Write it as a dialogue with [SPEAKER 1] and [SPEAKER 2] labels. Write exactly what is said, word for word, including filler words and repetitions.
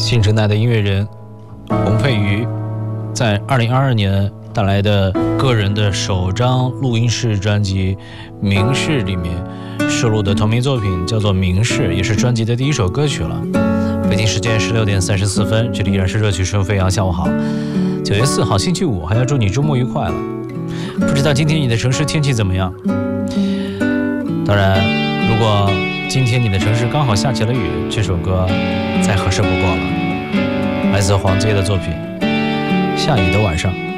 [SPEAKER 1] 新生代的音乐人洪佩瑜在二零二二年带来的个人的首张录音室专辑《明示》里面收录的同名作品叫做《明示》，也是专辑的第一首歌曲了。北京时间十六点三十四分，这里依然是热曲声飞扬。下午好，九月四号星期五，还要祝你周末愉快了。不知道今天你的城市天气怎么样？当然，如果今天你的城市刚好下起了雨，这首歌再合适不过了。来自黄杰的作品《下雨的晚上》。